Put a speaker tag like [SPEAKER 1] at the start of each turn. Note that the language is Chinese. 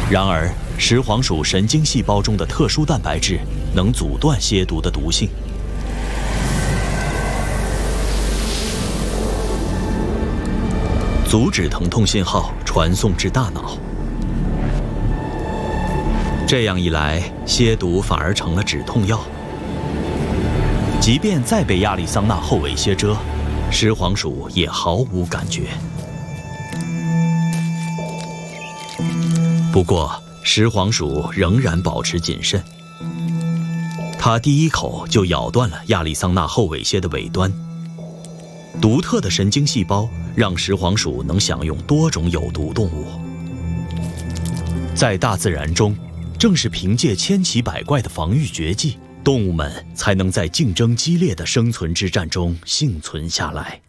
[SPEAKER 1] 然而，食黄鼠神经细胞中的特殊蛋白质能阻断蝎毒的毒性。阻止疼痛信号传送至大脑。这样一来，蝎毒反而成了止痛药。即便再被亚利桑那后尾蝎蛰，食黄鼠也毫无感觉。不过，食黄鼠仍然保持谨慎。它第一口就咬断了亚利桑那后尾蝎的尾端。独特的神经细胞让食黄鼠能享用多种有毒动物。在大自然中，正是凭借千奇百怪的防御绝技，动物们才能在竞争激烈的生存之战中幸存下来。